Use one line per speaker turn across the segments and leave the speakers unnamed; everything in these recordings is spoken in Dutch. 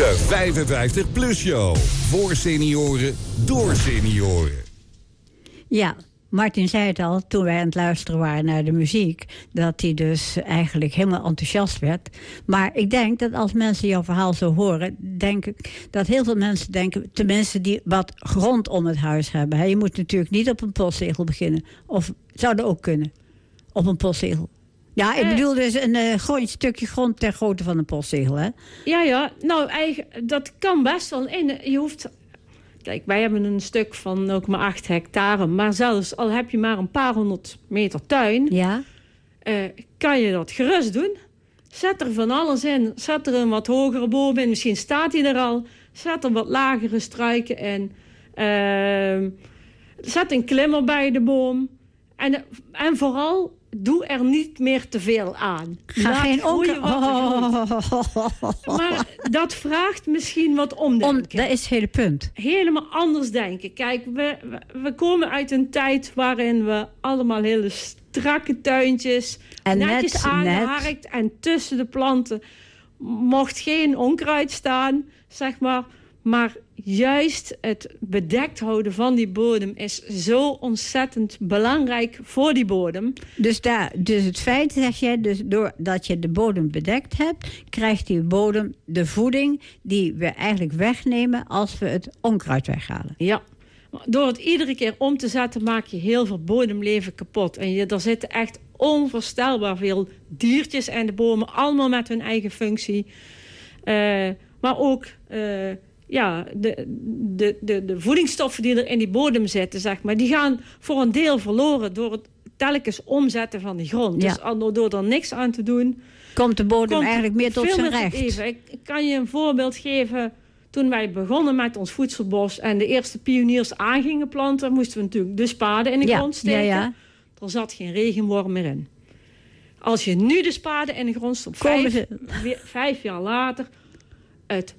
De 55PLUS Show. Voor senioren, door senioren.
Ja, Martin zei het al, toen wij aan het luisteren waren naar de muziek, dat hij dus eigenlijk helemaal enthousiast werd. Maar ik denk dat als mensen jouw verhaal zo horen, denk ik dat heel veel mensen denken, tenminste die wat grond om het huis hebben. Hè. Je moet natuurlijk niet op een postzegel beginnen. Of zou dat ook kunnen? Op een postzegel. Ja, ik bedoel dus een stukje grond ter grootte van een postzegel, hè?
Ja, nou, dat kan best wel. Je hoeft... Kijk, wij hebben een stuk van 0,8 hectare. Maar zelfs al heb je maar een paar 100 meter tuin...
Ja.
Kan je dat gerust doen. Zet er van alles in. Zet er een wat hogere boom in. Misschien staat hij er al. Zet er wat lagere struiken in. Zet een klimmer bij de boom. En vooral... Doe er niet meer te veel aan.
Ga geen
Maar dat vraagt misschien wat omdenken.
Dat is het hele punt.
Helemaal anders denken. Kijk, we komen uit een tijd waarin we allemaal hele strakke tuintjes... En netjes aangeharkt. En tussen de planten mocht geen onkruid staan, zeg maar... Maar juist het bedekt houden van die bodem is zo ontzettend belangrijk voor die bodem.
Dus het feit, zeg jij, dus doordat je de bodem bedekt hebt, krijgt die bodem de voeding die we eigenlijk wegnemen als we het onkruid weghalen.
Ja, door het iedere keer om te zetten maak je heel veel bodemleven kapot. En er zitten echt onvoorstelbaar veel diertjes in de bomen, allemaal met hun eigen functie. Maar ook... de voedingsstoffen die er in die bodem zitten, zeg maar, die gaan voor een deel verloren door het telkens omzetten van de grond. Ja. Dus door er niks aan te doen...
Komt de bodem eigenlijk meer tot zijn recht.
Ik kan je een voorbeeld geven. Toen wij begonnen met ons voedselbos en de eerste pioniers aan gingen planten, moesten we natuurlijk de spade in de grond steken. Ja. Er zat geen regenworm meer in. Als je nu de spade in de grond stopt, 5 jaar later, het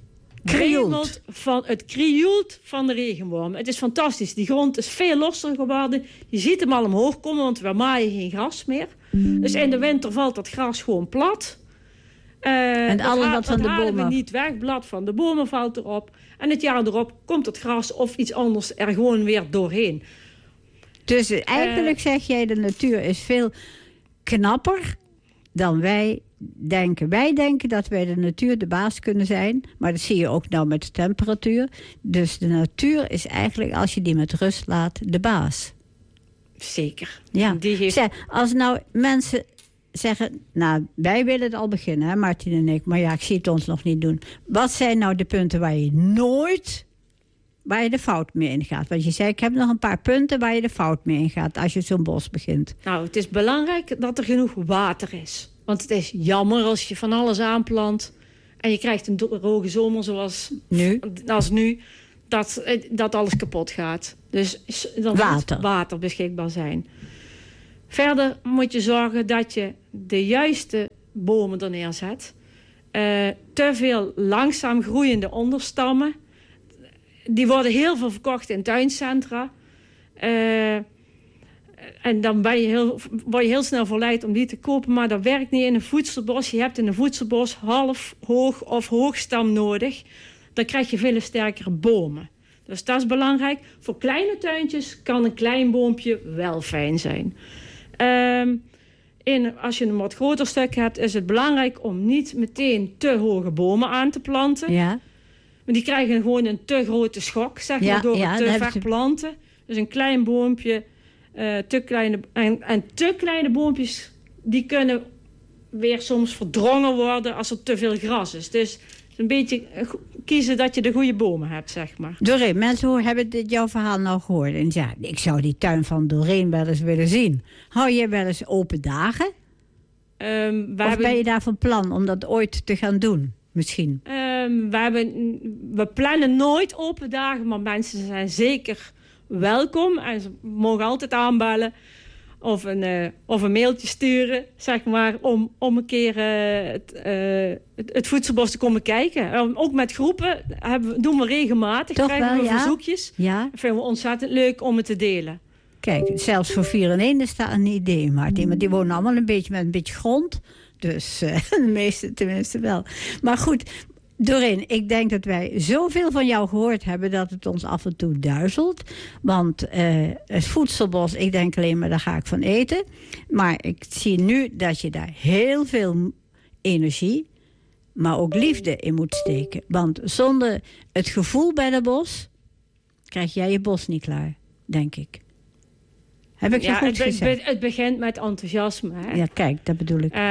krioelt van de regenworm. Het is fantastisch. Die grond is veel losser geworden. Je ziet hem al omhoog komen, want we maaien geen gras meer. Dus in de winter valt dat gras gewoon plat.
En alles wat van de bomen
halen we niet weg. Blad van de bomen valt erop. En het jaar erop komt het gras of iets anders er gewoon weer doorheen.
Dus eigenlijk zeg jij, de natuur is veel knapper dan wij denken. Wij denken dat wij de natuur de baas kunnen zijn. Maar dat zie je ook nou met de temperatuur. Dus de natuur is eigenlijk, als je die met rust laat, de baas.
Zeker.
Ja. Als nou mensen zeggen, nou, wij willen het al beginnen, hè, Martin en ik. Maar ja, ik zie het ons nog niet doen. Wat zijn nou de punten waar je de fout mee ingaat? Want je zei, ik heb nog een paar punten waar je de fout mee ingaat als je zo'n bos begint.
Nou, het is belangrijk dat er genoeg water is. Want het is jammer als je van alles aanplant en je krijgt een droge zomer zoals nu, dat alles kapot gaat. Dus dan moet water beschikbaar zijn. Verder moet je zorgen dat je de juiste bomen er neerzet. Te veel langzaam groeiende onderstammen. Die worden heel veel verkocht in tuincentra. En dan word je heel snel verleid om die te kopen. Maar dat werkt niet in een voedselbos. Je hebt in een voedselbos half hoog of hoogstam nodig. Dan krijg je veel sterkere bomen. Dus dat is belangrijk. Voor kleine tuintjes kan een klein boompje wel fijn zijn. Als je een wat groter stuk hebt, is het belangrijk om niet meteen te hoge bomen aan te planten. Ja. Maar die krijgen gewoon een te grote schok, zeg maar, door het te verplanten. Dus een klein boompje, te kleine boompjes, die kunnen weer soms verdrongen worden als er te veel gras is. Dus een beetje kiezen dat je de goede bomen hebt, zeg maar.
Doreen, mensen hebben jouw verhaal nou gehoord. En ja, ik zou die tuin van Doreen wel eens willen zien. Hou je wel eens open dagen? Ben je daar van plan om dat ooit te gaan doen? Misschien.
We plannen nooit open dagen, maar mensen zijn zeker welkom. En ze mogen altijd aanbellen of een mailtje sturen, zeg maar, om een keer het voedselbos te komen kijken. Ook met groepen doen we regelmatig.
Toch
krijgen
wel,
we verzoekjes.
Ja.
Dat vinden we ontzettend leuk om het te delen.
Kijk, zelfs voor 4 en 1 is dat een idee, Martin. Want die wonen allemaal met een beetje grond. Dus de meeste tenminste wel. Maar goed, Doreen, ik denk dat wij zoveel van jou gehoord hebben dat het ons af en toe duizelt. Want het voedselbos, ik denk alleen maar, daar ga ik van eten. Maar ik zie nu dat je daar heel veel energie, maar ook liefde in moet steken. Want zonder het gevoel bij het bos krijg jij je bos niet klaar, denk ik. Heb ik zo goed gezegd?
Het begint met enthousiasme. Hè?
Ja, kijk, dat bedoel ik.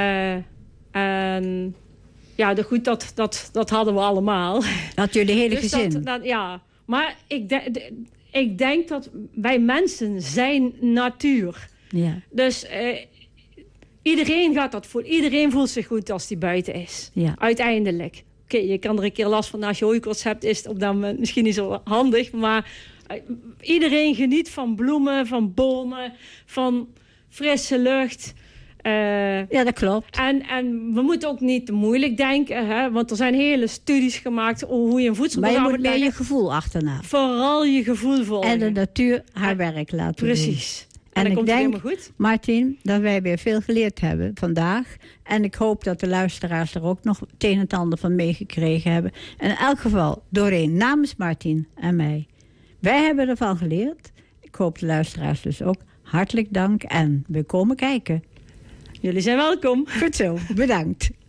Ja, goed, dat hadden we allemaal.
Had jullie hele
dus
gezin?
Ja, maar ik denk dat wij mensen zijn natuur.
Ja.
Dus iedereen gaat dat voelen. Iedereen voelt zich goed als die buiten is.
Ja.
Uiteindelijk. Oké, je kan er een keer last van als je hooikoorts hebt. Is het op dat moment misschien niet zo handig. Maar iedereen geniet van bloemen, van bomen, van frisse lucht.
Ja, dat klopt.
En we moeten ook niet te moeilijk denken. Hè? Want er zijn hele studies gemaakt over hoe je een voedselprogramma
moet leggen. Maar je moet meer je gevoel achterna.
Vooral je gevoel volgen.
En de natuur haar werk laten doen.
Precies. En
ik
komt
denk,
helemaal goed.
Martin, dat wij weer veel geleerd hebben vandaag. En ik hoop dat de luisteraars er ook nog het een en ander van meegekregen hebben. En in elk geval, Doreen, namens Martin en mij. Wij hebben ervan geleerd. Ik hoop de luisteraars dus ook. Hartelijk dank en we komen kijken.
Jullie zijn welkom.
Goed zo, bedankt.